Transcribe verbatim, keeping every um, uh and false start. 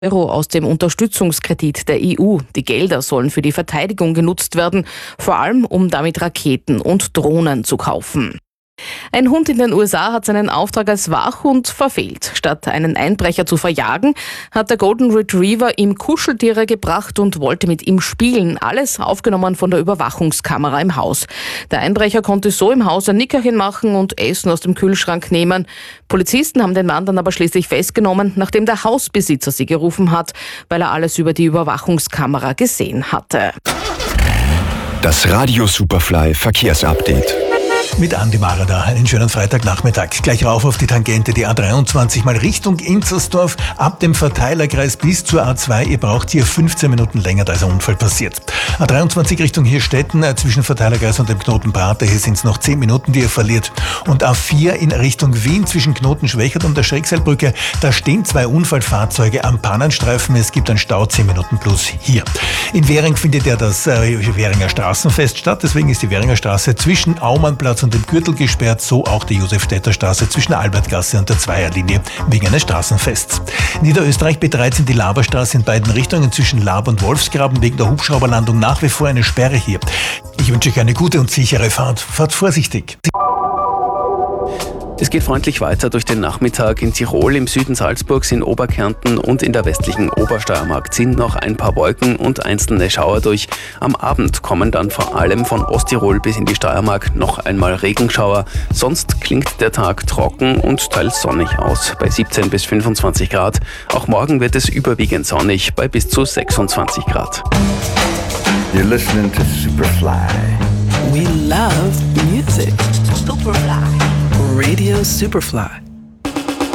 Euro aus dem Unterstützungskredit der E U. Die Gelder sollen für die Verteidigung genutzt werden, vor allem um damit Raketen und Drohnen zu kaufen. Ein Hund in den U S A hat seinen Auftrag als Wachhund verfehlt. Statt einen Einbrecher zu verjagen, hat der Golden Retriever ihm Kuscheltiere gebracht und wollte mit ihm spielen. Alles aufgenommen von der Überwachungskamera im Haus. Der Einbrecher konnte so im Haus ein Nickerchen machen und Essen aus dem Kühlschrank nehmen. Polizisten haben den Mann dann aber schließlich festgenommen, nachdem der Hausbesitzer sie gerufen hat, weil er alles über die Überwachungskamera gesehen hatte. Das Radio Superfly Verkehrsupdate. Mit Andi Marada, einen schönen Freitagnachmittag. Gleich rauf auf die Tangente, die A dreiundzwanzig mal Richtung Inzersdorf, ab dem Verteilerkreis bis zur A zwei. Ihr braucht hier fünfzehn Minuten länger, da ist ein Unfall passiert. A dreiundzwanzig Richtung Hirstetten, zwischen Verteilerkreis und dem Knoten Prater, hier sind es noch zehn Minuten, die ihr verliert. Und A vier in Richtung Wien, zwischen Knoten Schwächert und der Schrägseilbrücke, da stehen zwei Unfallfahrzeuge am Pannenstreifen. Es gibt einen Stau, zehn Minuten plus hier. In Währing findet ja das äh, Währinger Straßenfest statt, deswegen ist die Währinger Straße zwischen Aumannplatz und dem Gürtel gesperrt, so auch die Josef-Städter-Straße zwischen Albertgasse und der Zweierlinie wegen eines Straßenfests. Niederösterreich B dreizehn, die Laberstraße in beiden Richtungen zwischen Lab und Wolfsgraben, wegen der Hubschrauberlandung nach wie vor eine Sperre hier. Ich wünsche euch eine gute und sichere Fahrt. Fahrt vorsichtig. Es geht freundlich weiter durch den Nachmittag. In Tirol, im Süden Salzburgs, in Oberkärnten und in der westlichen Obersteiermark ziehen noch ein paar Wolken und einzelne Schauer durch. Am Abend kommen dann vor allem von Osttirol bis in die Steiermark noch einmal Regenschauer. Sonst klingt der Tag trocken und teils sonnig aus, bei siebzehn bis fünfundzwanzig Grad. Auch morgen wird es überwiegend sonnig, bei bis zu sechsundzwanzig Grad. You're listening to Superfly. We love music. Superfly. Radio Superfly.